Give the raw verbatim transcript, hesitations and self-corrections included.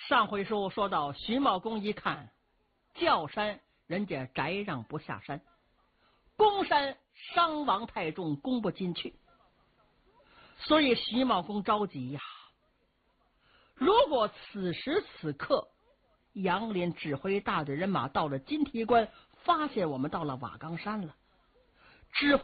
上回书说到，徐茂公一看教山人家宅让不下山，攻山伤亡太重，攻不进去，所以徐茂公着急呀。如果此时此刻杨林指挥大队人马到了金提关，发现我们到了瓦岗山了，指挥